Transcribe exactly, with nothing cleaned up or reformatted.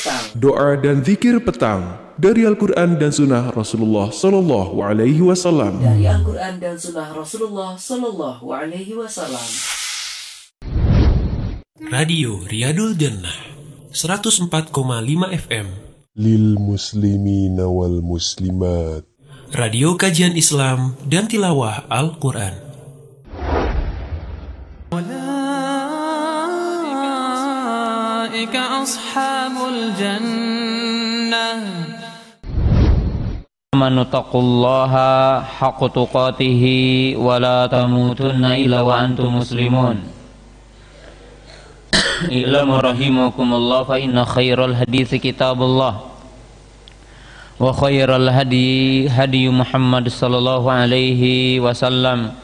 Doa dan zikir petang dari Al-Quran dan Sunnah Rasulullah Sallallahu Alaihi Wasallam. Dari Al-Quran dan Sunnah Rasulullah Sallallahu Alaihi Wasallam. Radio Riyadul Jannah seratus empat koma lima F M. Lil muslimina wal muslimat. Radio kajian Islam dan tilawah Al-Quran. Ulaika ashabul jannah. Amanu taqullaha haqqa tuqatihi wa la tamutunna illa wa antum muslimun. Ilamu rahimakumullah fa inna khairal hadithi kitabullah wa khairal hadi hadi Muhammad sallallahu alaihi wasallam